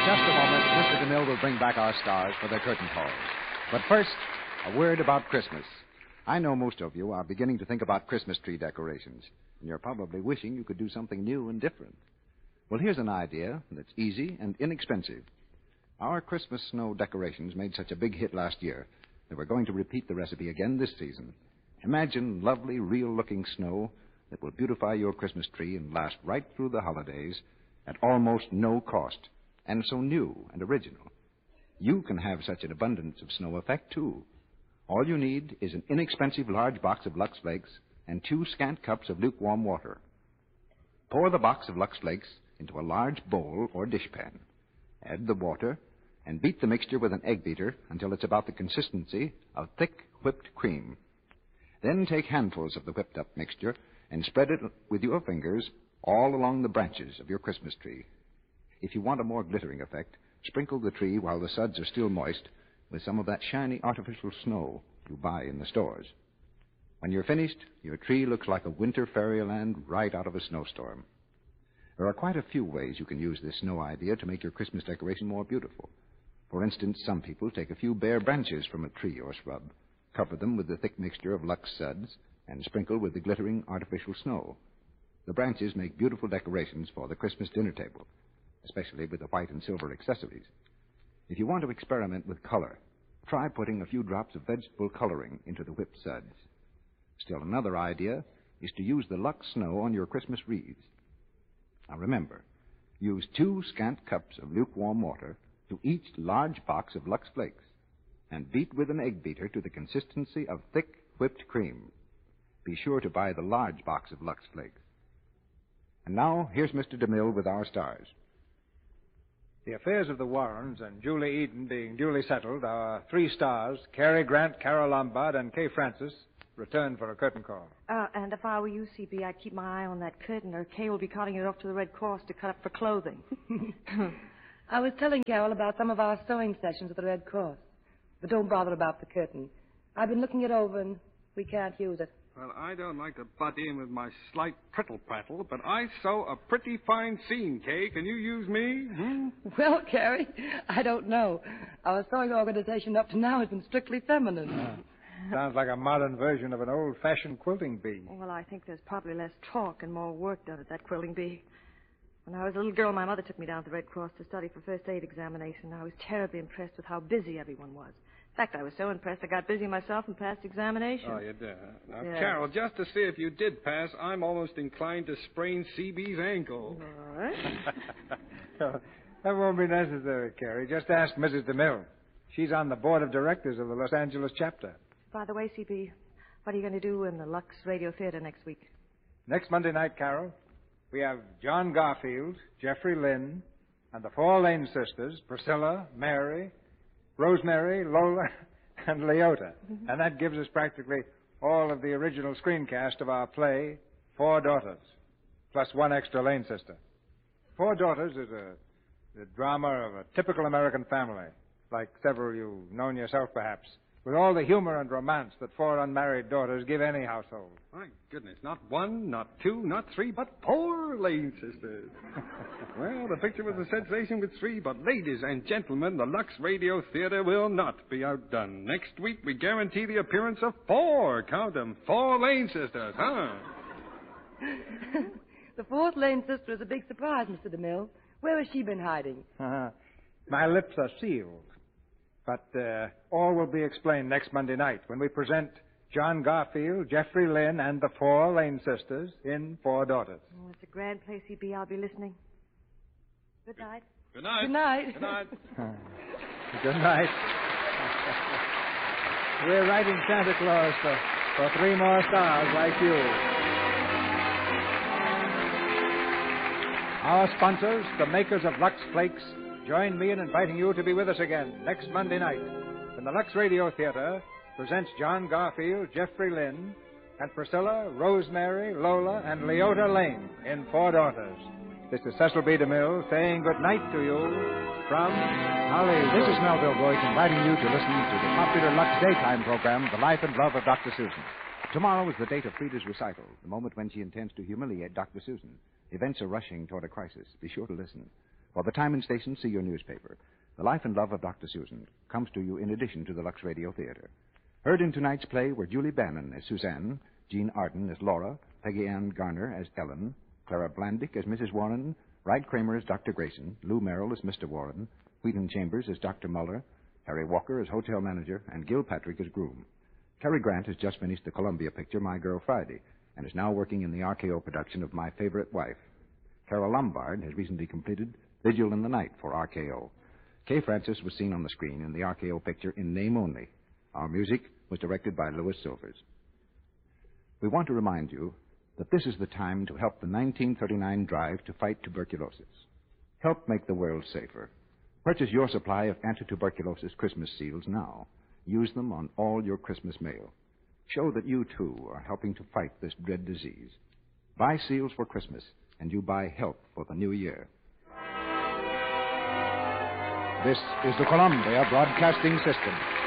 just a moment, Mr. DeMille will bring back our stars for their curtain calls. But first, a word about Christmas. I know most of you are beginning to think about Christmas tree decorations, and you're probably wishing you could do something new and different. Well, here's an idea that's easy and inexpensive. Our Christmas snow decorations made such a big hit last year that we're going to repeat the recipe again this season. Imagine lovely, real-looking snow that will beautify your Christmas tree and last right through the holidays at almost no cost, and so new and original. You can have such an abundance of snow effect, too. All you need is an inexpensive large box of Lux Flakes and 2 scant cups of lukewarm water. Pour the box of Lux Flakes into a large bowl or dishpan. Add the water and beat the mixture with an egg beater until it's about the consistency of thick whipped cream. Then take handfuls of the whipped-up mixture and spread it with your fingers all along the branches of your Christmas tree. If you want a more glittering effect, sprinkle the tree while the suds are still moist with some of that shiny artificial snow you buy in the stores. When you're finished, your tree looks like a winter fairyland right out of a snowstorm. There are quite a few ways you can use this snow idea to make your Christmas decoration more beautiful. For instance, some people take a few bare branches from a tree or shrub, cover them with the thick mixture of Lux suds, and sprinkle with the glittering artificial snow. The branches make beautiful decorations for the Christmas dinner table, especially with the white and silver accessories. If you want to experiment with color, try putting a few drops of vegetable coloring into the whipped suds. Still another idea is to use the Lux snow on your Christmas wreaths. Now remember, use 2 scant cups of lukewarm water to each large box of Lux Flakes, and beat with an egg beater to the consistency of thick whipped cream. Be sure to buy the large box of Lux Flakes. And now, here's Mr. DeMille with our stars. The affairs of the Warrens and Julie Eden being duly settled, our 3 stars, Cary Grant, Carol Lombard, and Kay Francis, return for a curtain call. And if I were you, CB, I'd keep my eye on that curtain, or Kay will be carting it off to the Red Cross to cut up for clothing. I was telling Carol about some of our sewing sessions at the Red Cross. But don't bother about the curtain. I've been looking it over, and we can't use it. Well, I don't like to butt in with my slight prittle-prattle, but I sew a pretty fine seam, Kay. Can you use me? Well, Carrie, I don't know. Our sewing organization up to now has been strictly feminine. Sounds like a modern version of an old-fashioned quilting bee. Well, I think there's probably less talk and more work done at that quilting bee. When I was a little girl, my mother took me down to the Red Cross to study for first aid examination. I was terribly impressed with how busy everyone was. In fact, I was so impressed I got busy myself and passed examination. Oh, you did? Now, Yeah. Carol, just to see if you did pass, I'm almost inclined to sprain CB's ankle. All right. That won't be necessary, Carrie. Just ask Mrs. DeMille. She's on the board of directors of the Los Angeles chapter. By the way, CB, what are you going to do in the Lux Radio Theater next week? Next Monday night, Carol, we have John Garfield, Jeffrey Lynn, and the 4 Lane sisters, Priscilla, Mary, Rosemary, Lola, and Leota. And that gives us practically all of the original screencast of our play, 4 Daughters, plus 1 extra Lane sister. 4 Daughters is a drama of a typical American family, like several you've known yourself, perhaps, with all the humor and romance that 4 unmarried daughters give any household. My goodness, not 1, not 2, not 3, but 4 Lane sisters. Well, the picture was a sensation with 3, but ladies and gentlemen, the Lux Radio Theater will not be outdone. Next week, we guarantee the appearance of 4, count them, 4 Lane sisters, huh? The 4th Lane sister is a big surprise, Mr. DeMille. Where has she been hiding? My lips are sealed. But all will be explained next Monday night when we present John Garfield, Jeffrey Lynn, and the 4 Lane sisters in 4 Daughters. Oh, it's a grand place, CB. I'll be listening. Good night. Good night. Good night. Good night. Good night. We're writing Santa Claus for 3 more stars like you. Our sponsors, the makers of Lux Flakes, join me in inviting you to be with us again next Monday night when the Lux Radio Theater presents John Garfield, Jeffrey Lynn, and Priscilla, Rosemary, Lola, and Leota Lane in 4 Daughters. This is Cecil B. DeMille saying good night to you from Hollywood. This is Melville Boyce inviting you to listen to the popular Lux daytime program, The Life and Love of Dr. Susan. Tomorrow is the date of Frida's recital, the moment when she intends to humiliate Dr. Susan. Events are rushing toward a crisis. Be sure to listen. For the time and station, see your newspaper. The Life and Love of Dr. Susan comes to you in addition to the Lux Radio Theater. Heard in tonight's play were Julie Bannon as Suzanne, Jean Arden as Laura, Peggy Ann Garner as Ellen, Clara Blandick as Mrs. Warren, Wright Kramer as Dr. Grayson, Lou Merrill as Mr. Warren, Wheaton Chambers as Dr. Muller, Harry Walker as hotel manager, and Gil Patrick as groom. Cary Grant has just finished the Columbia picture My Girl Friday and is now working in the RKO production of My Favorite Wife. Carol Lombard has recently completed Vigil in the Night for RKO. Kay Francis was seen on the screen in the RKO picture in name only. Our music was directed by Louis Silvers. We want to remind you that this is the time to help the 1939 drive to fight tuberculosis. Help make the world safer. Purchase your supply of anti-tuberculosis Christmas seals now. Use them on all your Christmas mail. Show that you, too, are helping to fight this dread disease. Buy seals for Christmas, and you buy help for the new year. This is the Columbia Broadcasting System.